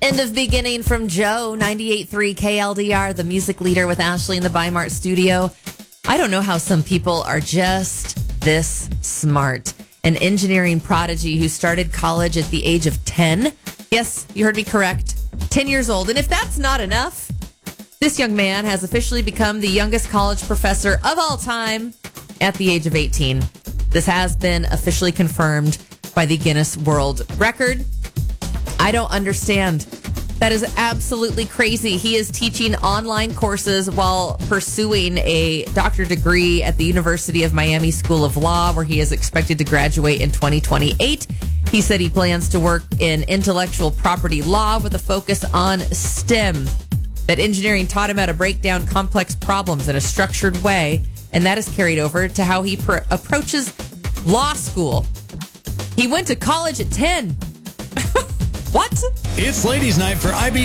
End of beginning from Joe, 98.3 KLDR, the music leader with Ashley in the Bi-Mart studio. I don't know how some people are just this smart. An engineering prodigy who started college at the age of 10. Yes, you heard me correct. 10 years old. And if that's not enough, this young man has officially become the youngest college professor of all time at the age of 18. This has been officially confirmed by the Guinness World Record. I don't understand. That is absolutely crazy. He is teaching online courses while pursuing a doctorate degree at the University of Miami School of Law, where he is expected to graduate in 2028. He said he plans to work in intellectual property law with a focus on STEM. That engineering taught him how to break down complex problems in a structured way, and that is carried over to how he approaches law school. He went to college at 10. What? It's ladies' night for IB.